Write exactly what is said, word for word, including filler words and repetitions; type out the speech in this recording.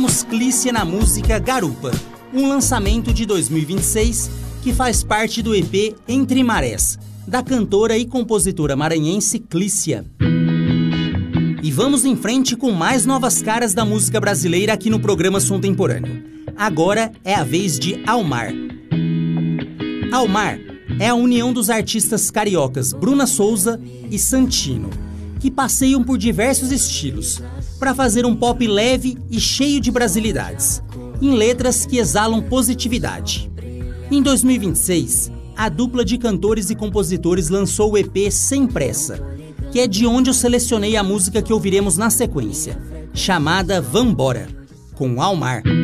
Clícia na música Garupa, um lançamento de dois mil e vinte e seis que faz parte do E P Entre Marés, da cantora e compositora maranhense Clícia. E vamos em frente com mais novas caras da música brasileira aqui no programa Som Temporâneo. Agora é a vez de Almar. Almar é a união dos artistas cariocas Bruna Souza e Santino, que passeiam por diversos estilos, para fazer um pop leve e cheio de brasilidades, em letras que exalam positividade. Em dois mil e vinte e seis, a dupla de cantores e compositores lançou o E P Sem Pressa, que é de onde eu selecionei a música que ouviremos na sequência, chamada Vambora, com Almar.